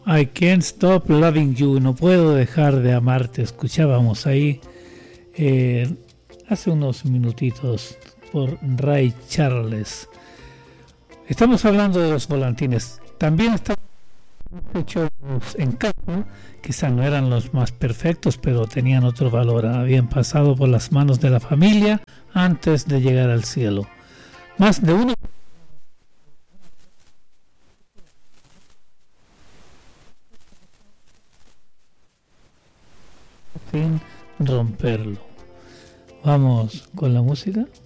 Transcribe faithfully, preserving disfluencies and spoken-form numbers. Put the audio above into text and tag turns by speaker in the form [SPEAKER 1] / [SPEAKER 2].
[SPEAKER 1] I Can't Stop Loving You, no puedo dejar de amarte. Escuchábamos ahí eh, hace unos minutitos por Ray Charles. Estamos hablando de los volantines. También estamos hechos en casa, quizá no eran los más perfectos, pero tenían otro valor. Habían pasado por las manos de la familia antes de llegar al cielo. Más de uno sin romperlo. Vamos con la música.